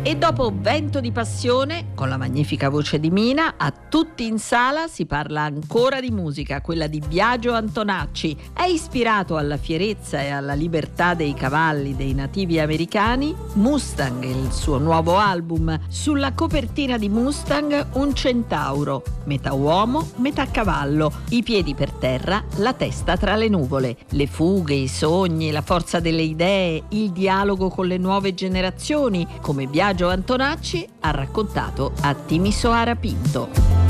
E dopo Vento di passione, con la magnifica voce di Mina, a tutti in sala si parla ancora di musica, quella di Biagio Antonacci. È ispirato alla fierezza e alla libertà dei cavalli dei nativi americani. Mustang, il suo nuovo album. Sulla copertina di Mustang un centauro, metà uomo, metà cavallo, i piedi per terra, la testa tra le nuvole. Le fughe, i sogni, la forza delle idee, il dialogo con le nuove generazioni, come Biagio Antonacci ha raccontato a Timisoara Pinto.